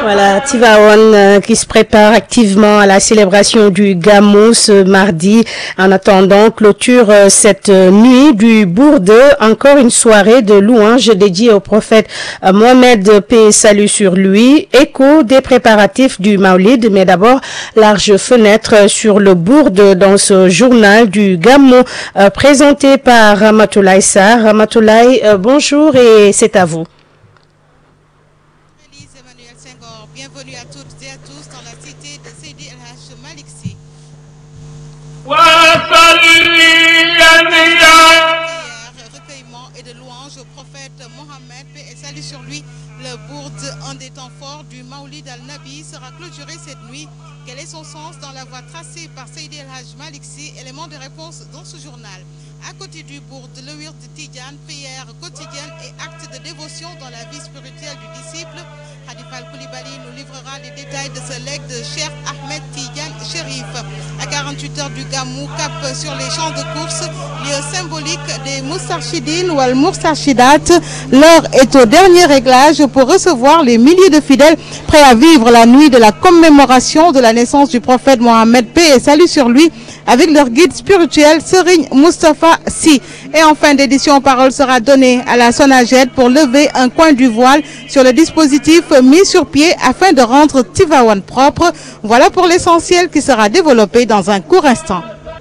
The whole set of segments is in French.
Voilà, Tivaouane qui se prépare activement à la célébration du Gamou ce mardi. En attendant, clôture cette nuit du Bourde, encore une soirée de louanges dédiée au prophète Mohamed, paix et salut sur lui. Écho des préparatifs du Maulid, mais d'abord, large fenêtre sur le Bourde dans ce journal du Gamou présenté par Ramatoulaye Sarr. Ramatoulaye, bonjour et c'est à vous. Bienvenue à toutes et à tous dans la cité de Seydi El Hadj Malick Sy. Recueillement et de louanges au prophète Mohammed, paix et salut sur lui. Le Bourde, un des temps forts du Maoulid al-Nabi, sera clôturé cette nuit. Quel est son sens dans la voie tracée par Seydi El Hadj Malick Sy? Élément de réponse dans ce journal. À côté du Bourde, le wird Tidjane, prière quotidienne et acte de dévotion dans la vie spirituelle du disciple. Khadifal Koulibaly nous livrera les détails de ce legs de Cheikh Ahmed Tidjane Chérif. À 48 heures du Gamou, cap sur les champs de course, lieu symbolique des Moustarchidines ou Al-Moustarchidat. L'heure est au dernier réglage pour recevoir les milliers de fidèles prêts à vivre la nuit de la commémoration de la naissance du prophète Mohammed, paix et salut sur lui, avec leur guide spirituel Serigne Moustapha Sy. Et en fin d'édition, parole sera donnée à la Sonaged pour lever un coin du voile sur le dispositif mis sur pied afin de rendre Tivaouane propre. Voilà pour l'essentiel qui sera développé dans un court instant.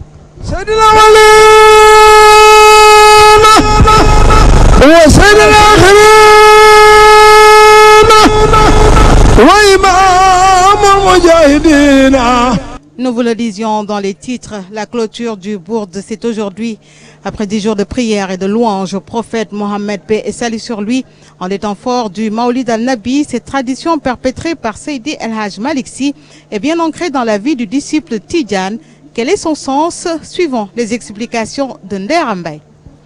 Nous vous le disions dans les titres, la clôture du Bourde, c'est aujourd'hui, après 10 jours de prière et de louange au prophète Mohammed, paix et salut sur lui. En des temps forts du Maoulid al-Nabi, cette tradition perpétrée par Seydi El Hadj Malick Sy est bien ancrée dans la vie du disciple Tidjane. Quel est son sens? Suivons les explications de Nder Ambay.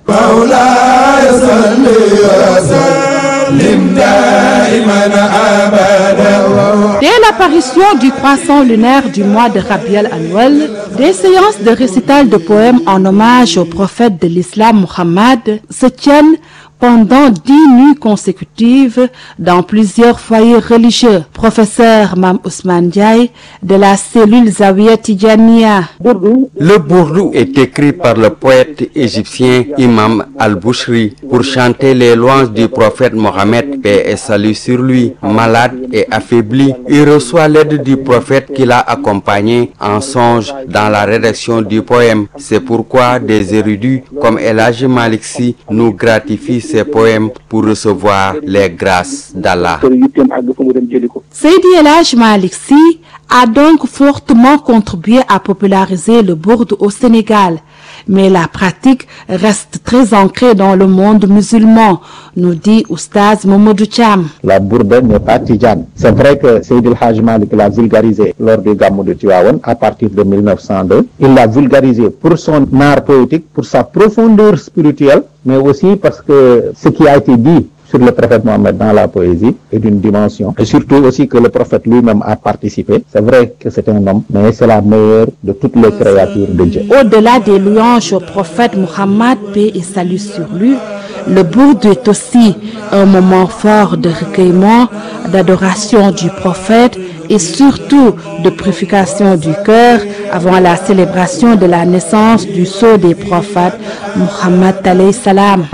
Dès l'apparition du croissant lunaire du mois de Rabi al-Awwal, des séances de récital de poèmes en hommage au prophète de l'islam Muhammad se tiennent pendant 10 nuits consécutives dans plusieurs foyers religieux. Professeur Mam Ousmane Diaye de la cellule Zawiya Tidjaniya. Le Bourdou est écrit par le poète égyptien Imam al-Bouchri pour chanter les louanges du prophète Mohammed, paix et salut sur lui. Malade et affaibli, il reçoit l'aide du prophète qui l'a accompagné en songe dans la rédaction du poème. C'est pourquoi des érudits comme El Hadj Malick Sy nous gratifient ces poèmes pour recevoir les grâces d'Allah. Seydi El Hadj Malick Sy a donc fortement contribué à populariser le Bourde au Sénégal. Mais la pratique reste très ancrée dans le monde musulman, nous dit Oustaz Mamadou Thiam. La Bourde n'est pas Tidjane. C'est vrai que Seydi El Hadj Malick l'a vulgarisé lors du Gamou de Tivaouane à partir de 1902. Il l'a vulgarisé pour son art poétique, pour sa profondeur spirituelle, mais aussi parce que ce qui a été dit sur le prophète Mohammed dans la poésie est d'une dimension. Et surtout aussi que le prophète lui-même a participé. C'est vrai que c'est un homme, mais c'est la meilleure de toutes les créatures de Dieu. Au-delà des louanges au prophète Mohammed, paix et salut sur lui, le Bourde est aussi un moment fort de recueillement, d'adoration du prophète et surtout de purification du cœur avant la célébration de la naissance du sceau des prophètes, Mohammed alayhi salam.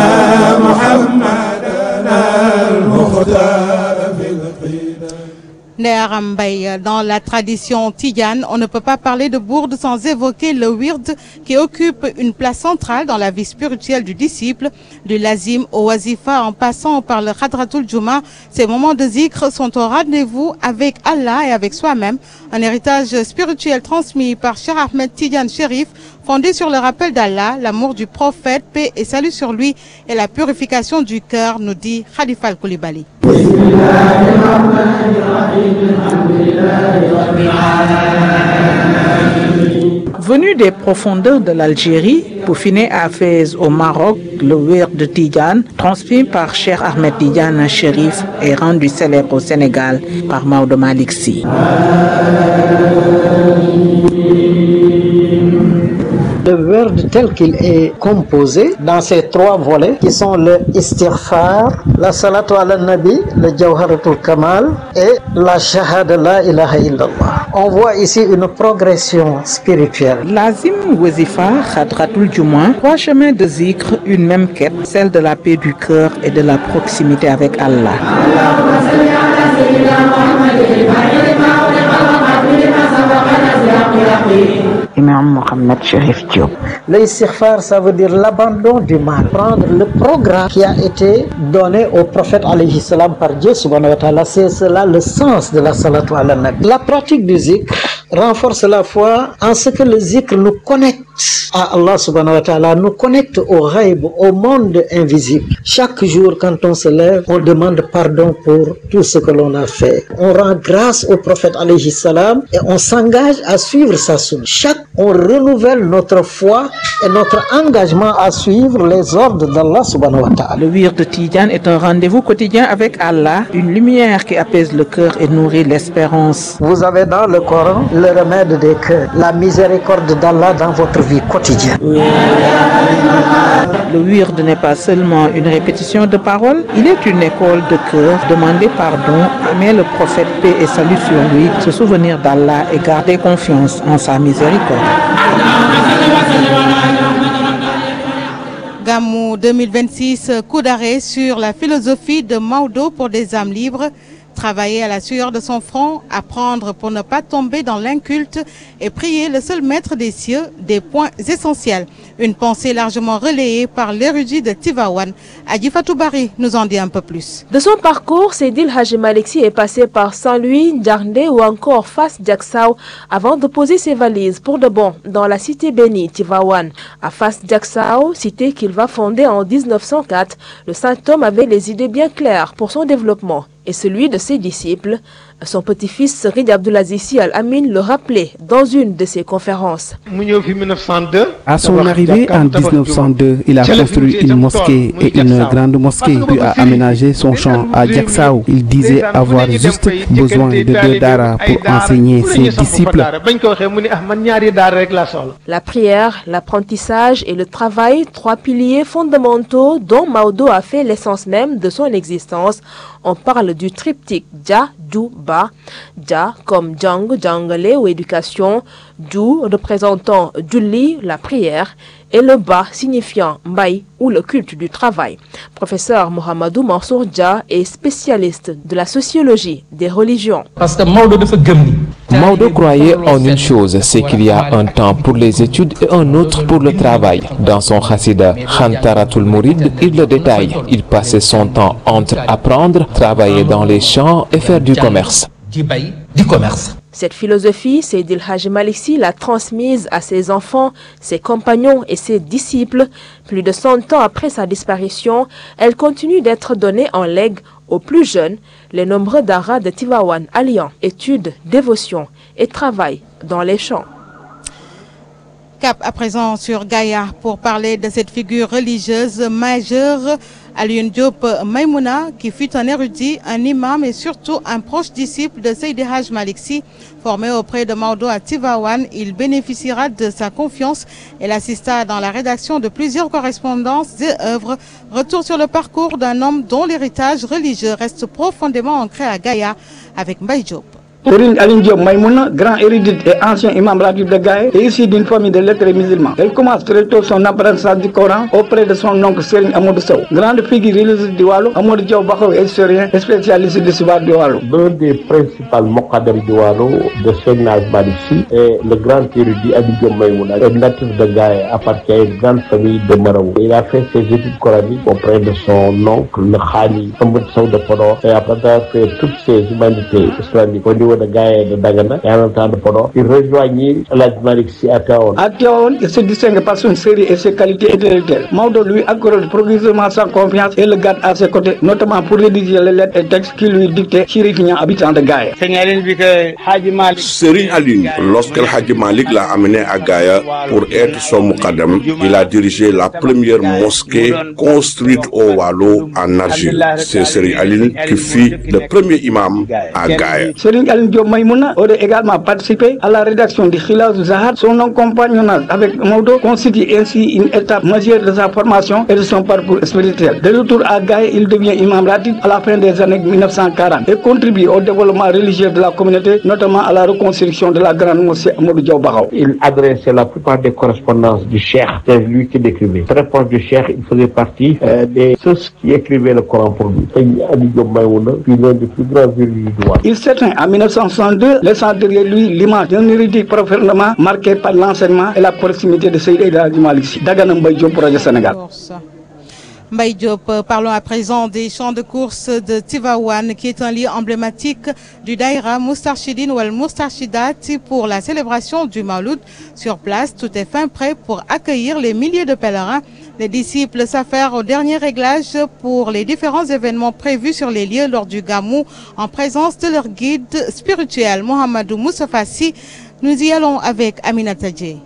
Nder Ambay, dans la tradition tidjane, on ne peut pas parler de Bourde sans évoquer le wird qui occupe une place centrale dans la vie spirituelle du disciple, du lazim au wazifa en passant par le Hadratul Juma. Ces moments de zikr sont au rendez-vous avec Allah et avec soi-même, un héritage spirituel transmis par Cheikh Ahmed Tidjane Chérif, fondé sur le rappel d'Allah, l'amour du prophète, paix et salut sur lui et la purification du cœur, nous dit Khadifal Koulibaly. Venu des profondeurs de l'Algérie, peaufiné à Fès au Maroc, le wird de Tidjane, transmis par Cheikh Ahmed Tidjane Chérif, est rendu célèbre au Sénégal par Maodo Malick Sy. Le werd tel qu'il est composé dans ces 3 volets qui sont le istighfar, la salatu ala nabi, le jawharatul kamal et la shahada la ilaha illallah. On voit ici une progression spirituelle. Lazim, Wazifa, Khadratul Jumu'ah, 3 chemins de zikr, une même quête, celle de la paix du cœur et de la proximité avec Allah. Imam Mohamed Cherif Diop. L'istighfar, ça veut dire l'abandon du mal. Prendre le programme qui a été donné au prophète alayhi salam par Dieu subhanahu wa ta'ala. C'est cela le sens de la salatu ala nabi. La pratique du zikr renforce la foi en ce que le zikr nous connecte à Allah subhanahu wa ta'ala, nous connecte au ghaib, au monde invisible. Chaque jour, quand on se lève, on demande pardon pour tout ce que l'on a fait. On rend grâce au prophète alayhi salam et on s'engage à suivre sa sunna. On renouvelle notre foi et notre engagement à suivre les ordres d'Allah subhanahu wa ta'ala. Le wird de Tidjane est un rendez-vous quotidien avec Allah, une lumière qui apaise le cœur et nourrit l'espérance. Vous avez dans le Coran le remède des cœurs, la miséricorde d'Allah dans votre vie quotidienne. Le wird n'est pas seulement une répétition de paroles, il est une école de cœur. Demander pardon, aimer le prophète, paix et salut sur lui, se souvenir d'Allah et garder confiance en sa miséricorde. Gamou 2026, coup d'arrêt sur la philosophie de Maodo pour des âmes libres. Travailler à la sueur de son front, apprendre pour ne pas tomber dans l'inculte et prier le seul maître des cieux, des points essentiels. Une pensée largement relayée par l'érudit de Tivaouane. Adji Fatou Bari nous en dit un peu plus. De son parcours, Seydil Hadji Malick Sy est passé par Saint-Louis, Ndiarndé ou encore Fass Diacksao avant de poser ses valises pour de bon dans la cité bénie Tivaouane. À Fass Diacksao, cité qu'il va fonder en 1904, le saint homme avait les idées bien claires pour son développement et celui de ses disciples. Son petit-fils Serigne Abdoulaziz Sy Al Amine le rappelait dans une de ses conférences. À son arrivée en 1902, il a construit une mosquée et une grande mosquée, puis a aménagé son champ à Diacksao. Il disait avoir juste besoin de 2 daara pour enseigner ses disciples. La prière, l'apprentissage et le travail, 3 piliers fondamentaux dont Maodo a fait l'essence même de son existence. On parle du triptyque Dia, Du, Ba. Dia comme Jang, Jangale ou éducation, Du représentant Julli, la prière, et le Ba signifiant Mbaye ou le culte du travail. Professeur Mohamedou Mansour Dia est spécialiste de la sociologie des religions. Parce que Maodo croyait en une chose, c'est qu'il y a un temps pour les études et un autre pour le travail. Dans son Khassida Khantaratul Mourid, il le détaille. Il passait son temps entre apprendre, travailler dans les champs et faire du commerce. Cette philosophie, Seydil Hadji Malick Sy l'a transmise à ses enfants, ses compagnons et ses disciples. Plus de 100 ans après sa disparition, elle continue d'être donnée en legs aux plus jeunes, les nombreux daara de Tivaouane alliant études, dévotion et travail dans les champs. Cap à présent sur Gaïa pour parler de cette figure religieuse majeure, Alioune Diop Maïmouna, qui fut un érudit, un imam et surtout un proche disciple de Seydi Hadji Malick Sy. Formé auprès de Maodo à Tivaouane, il bénéficiera de sa confiance et l'assista dans la rédaction de plusieurs correspondances et œuvres. Retour sur le parcours d'un homme dont l'héritage religieux reste profondément ancré à Gaïa avec Mbaye Diop. Serigne Alioune Diop Maïmouna, grand érudit et ancien imam ratib de Gaïa, est issu d'une famille de lettrés musulmans. Elle commence très tôt son apprentissage du Coran auprès de son oncle Serigne Amadou Sow. Grande figure religieuse du Waalo, Amadou Diop Bakhaw est historien et spécialiste du Sibar du Waalo. L'un des principaux moqaddam du Waalo de Serigne Hadji Malick Sy est le grand érudit Alioune Diop Maïmouna, un natif de Gaïa, appartient à une grande famille de Marabout. Il a fait ses études coraniques auprès de son oncle, le Khali Amadou Sow de Podor, et après avoir fait toutes ses humanités islamiques au niveau de Gaïa et de Dagana et en même temps de Podor, il rejoignit Hadji Malick Sy à Tivaouane. À Tivaouane, il se distingue par son série et ses qualités intellectuelles. Maodo lui accorde progressivement sa confiance et le garde à ses côtés, notamment pour rédiger les lettres et textes qui lui dictaient Chérif Niang, habitant de Gaïa. Serigne Alioune, lorsque Hadji Malick l'a amené à Gaïa pour être son muqaddam, il a dirigé la première mosquée construite au Waalo en argile. C'est Serigne Alioune qui fut le premier imam à Gaïa. Serigne Alioune Madame Diop Maïmouna aurait également participé à la rédaction du Khilaz Zahar. Son compagnonnage avec Maodo constitue ainsi une étape majeure de sa formation et de son parcours spirituel. De retour à Gaïa, il devient imam ratib à la fin des années 1940 et contribue au développement religieux de la communauté, notamment à la reconstruction de la grande mosquée Amadou Diaw Bakhaw. Il adressait la plupart des correspondances du cheikh, c'est lui qui l'écrivait. Très proche du cheikh, il faisait partie des ceux qui écrivaient le Coran pour lui. Ali Diop Maïmouna, puis l'un des plus grands érudits du Wade. Il s'éteint en 1962, laissant derrière lui l'image d'un érudit profondément marqué par l'enseignement et la proximité de Seydi El Hadji Malick Sy. Dagana Mbaye Diop pour Radio Sénégal. Mbaye Diop, parlons à présent des champs de course de Tivaouane, qui est un lieu emblématique du Daïra Moustarchidine ou Al-Moustarchidat pour la célébration du Mawlud. Sur place, tout est fin prêt pour accueillir les milliers de pèlerins. Les disciples s'affairent au dernier réglage pour les différents événements prévus sur les lieux lors du Gamou, en présence de leur guide spirituel, Mohamedou Moustapha Sy. Nous y allons avec Aminata Djei.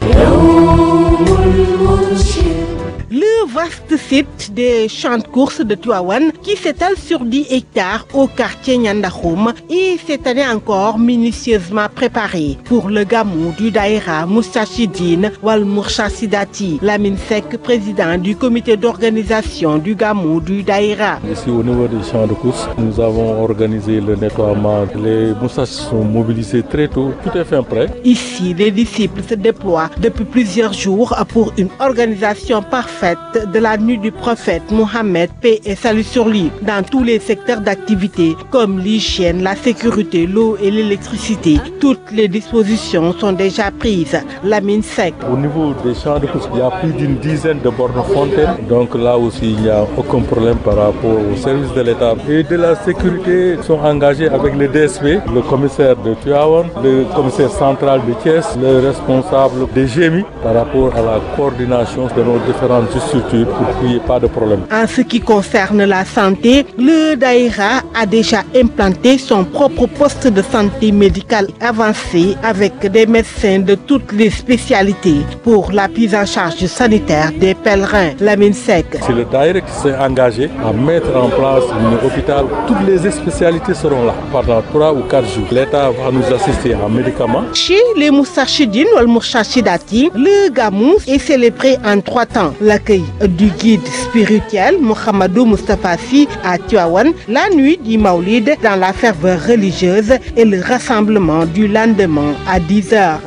Le vaste site des champs de course de Tivaouane qui s'étale sur 10 hectares au quartier Nyandakhoum est cette année encore minutieusement préparé pour le Gamou du Daïra Moustarchidine Wal Moustarchidati. Lamine Seck, président du comité d'organisation du Gamou du Daïra. Ici au niveau des champs de course, nous avons organisé le nettoiement. Les moustarchides sont mobilisés très tôt, tout est fin prêt. Ici, les disciples se déploient depuis plusieurs jours pour une organisation parfaite de la nuit du prophète Mohammed, paix et salut sur lui, dans tous les secteurs d'activité comme l'hygiène, la sécurité, l'eau et l'électricité. Toutes les dispositions sont déjà prises. Lamine Seck. Au niveau des champs de course, il y a plus d'une dizaine de bornes fontaines. Donc là aussi, il n'y a aucun problème par rapport aux services de l'État. Et de la sécurité sont engagés avec le DSP, le commissaire de Tivaouane, le commissaire central de Thiès, le responsable des GMI par rapport à la coordination de nos différentes structures pour qu'il n'y ait pas de problème. En ce qui concerne la santé, le Daïra a déjà implanté son propre poste de santé médicale avancée avec des médecins de toutes les spécialités pour la prise en charge sanitaire des pèlerins. Lamine Seck. C'est le Daïra qui s'est engagé à mettre en place un hôpital. Toutes les spécialités seront là pendant 3 ou 4 jours. L'État va nous assister en médicaments. Chez les Moustarchidines ou Al-Moustarchidati, le Gamou est célébré en 3 temps. L'accueil du guide spirituel Mohamedou Moustapha Sy à Tivaouane, la nuit du Maulid dans la ferveur religieuse et le rassemblement du lendemain à 10h.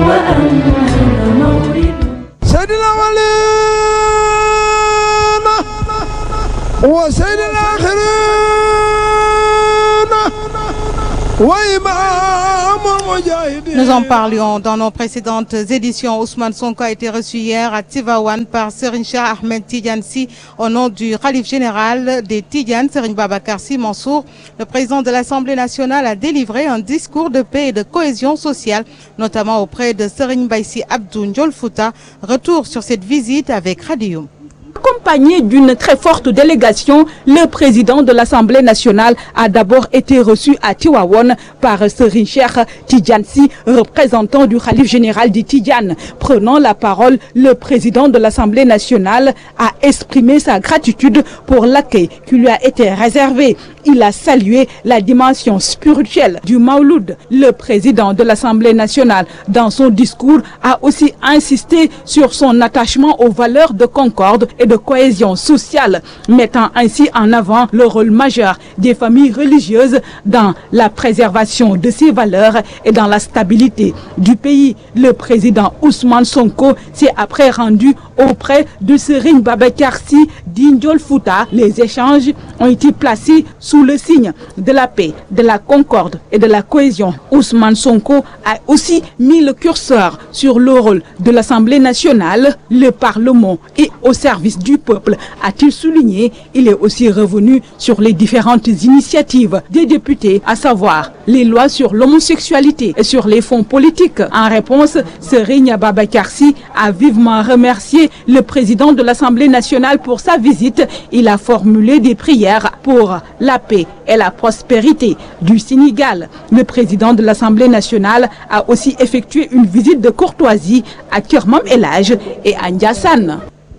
Nous en parlions dans nos précédentes éditions. Ousmane Sonko a été reçu hier à Tivaouane par Serigne Cheikh Ahmed Tidiane Sy au nom du Khalife général des Tidianes, Serigne Babacar Sy Mansour. Le président de l'Assemblée nationale a délivré un discours de paix et de cohésion sociale, notamment auprès de Serigne Mbaye Sy Abdou Ndiol Fouta. Retour sur cette visite avec Radioum. Accompagné d'une très forte délégation, le président de l'Assemblée nationale a d'abord été reçu à Tivaouane par Serigne Cheikh Tidiane Sy, représentant du Khalife général des Tidianes. Prenant la parole, le président de l'Assemblée nationale a exprimé sa gratitude pour l'accueil qui lui a été réservé. Il a salué la dimension spirituelle du Mawlud. Le président de l'Assemblée nationale, dans son discours, a aussi insisté sur son attachement aux valeurs de concorde et de cohésion sociale, mettant ainsi en avant le rôle majeur des familles religieuses dans la préservation de ces valeurs et dans la stabilité du pays. Le président Ousmane Sonko s'est après rendu auprès de Serigne Babacar Sy Ndiol Fouta. Les échanges ont été placés sous le signe de la paix, de la concorde et de la cohésion. Ousmane Sonko a aussi mis le curseur sur le rôle de l'Assemblée nationale. Le Parlement est au service du peuple, a-t-il souligné. Il est aussi revenu sur les différentes initiatives des députés, à savoir les lois sur l'homosexualité et sur les fonds politiques. En réponse, Serigne Babacar Sy a vivement remercié le président de l'Assemblée nationale pour sa visite. Il a formulé des prières pour la paix et la prospérité du Sénégal. Le président de l'Assemblée nationale a aussi effectué une visite de courtoisie à Keur Mam El Hadj et à Ndiassane.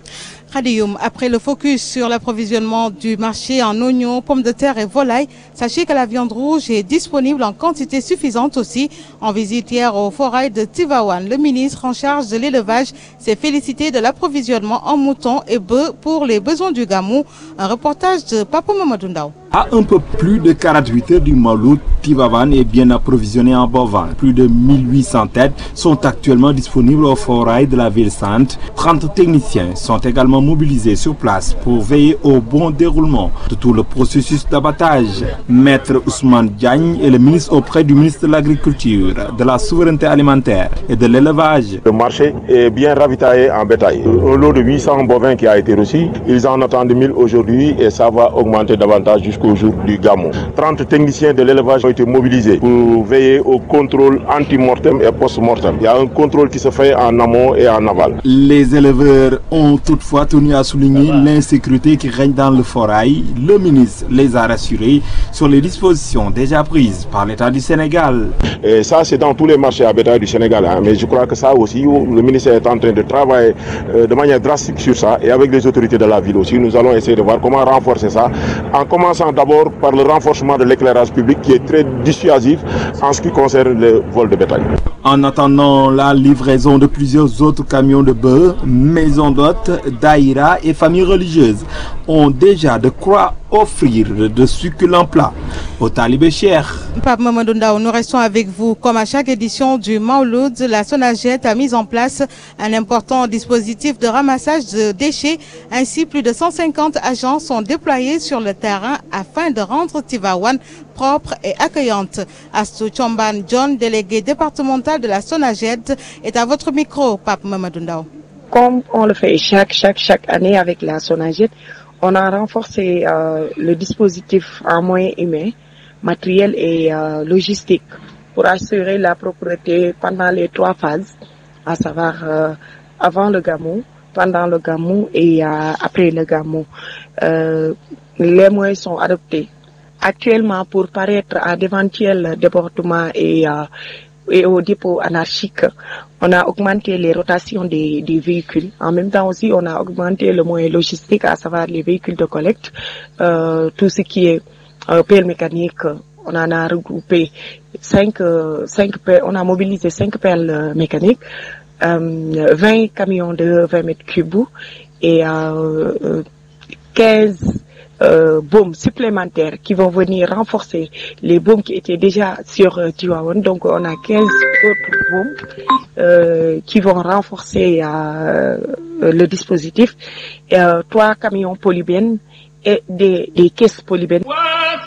Khadioum, après le focus sur l'approvisionnement du marché en oignons, pommes de terre et volailles, sachez que la viande rouge est disponible en quantité suffisante aussi. En visite hier au Forail de Tivaouane, le ministre en charge de l'élevage s'est félicité de l'approvisionnement en moutons et bœufs pour les besoins du Gamou. Un reportage de Papa Mamadou Ndao. À un peu plus de 48 heures du Mawlud, Tivaouane est bien approvisionné en bovins. Plus de 1800 têtes sont actuellement disponibles au Forail de la ville sainte. 30 techniciens sont également mobilisés sur place pour veiller au bon déroulement de tout le processus d'abattage. Maître Ousmane Diagne est le ministre auprès du ministre de l'Agriculture, de la Souveraineté alimentaire et de l'élevage. Le marché est bien ravitaillé en bétail. Un lot de 800 bovins qui a été reçu. Ils en attendent 1000 aujourd'hui et ça va augmenter davantage jusqu'au jour du Gamou. 30 techniciens de l'élevage ont été mobilisés pour veiller au contrôle anti-mortem et post-mortem. Il y a un contrôle qui se fait en amont et en aval. Les éleveurs ont toutefois tenu à souligner l'insécurité qui règne dans le Forail. Le ministre les a rassurés sur les dispositions déjà prises par l'État du Sénégal. Et ça, c'est dans tous les marchés à bétail du Sénégal. Mais je crois que ça aussi, le ministère est en train de travailler de manière drastique sur ça. Et avec les autorités de la ville aussi, nous allons essayer de voir comment renforcer ça. En commençant d'abord par le renforcement de l'éclairage public qui est très dissuasif en ce qui concerne le vol de bétail. En attendant la livraison de plusieurs autres camions de bœufs, maisons d'hôtes, daïra et familles religieuses ont déjà de quoi offrir de succulents plats aux talibés chers. Pape Mamadou Ndao, nous restons avec vous. Comme à chaque édition du Mawlud, la SONAGED a mis en place un important dispositif de ramassage de déchets. Ainsi, plus de 150 agents sont déployés sur le terrain afin de rendre Tivaouane propre et accueillante. Astou Chomban John, délégué départemental de la SONAGED, est à votre micro, Pape Mamadou Ndao. Comme on le fait chaque année avec la SONAGED, on a renforcé le dispositif en moyens humains, matériels et logistique pour assurer la propreté pendant les 3 phases, à savoir avant le Gamou, pendant le Gamou et après le Gamou. Les moyens sont adoptés actuellement pour paraître à d'éventuels débordements et au dépôt anarchique. On a augmenté les rotations des véhicules. En même temps aussi, on a augmenté le moyen logistique, à savoir les véhicules de collecte, tout ce qui est pelle mécanique. On en a regroupé 5 pelles, on a mobilisé 5 pelles mécaniques, 20 camions de 20 mètres cubes et 15 baumes supplémentaires qui vont venir renforcer les baumes qui étaient déjà sur Tivaouane. Donc on a 15 autres baumes qui vont renforcer le dispositif, 3 camions polybènes et des caisses polybènes.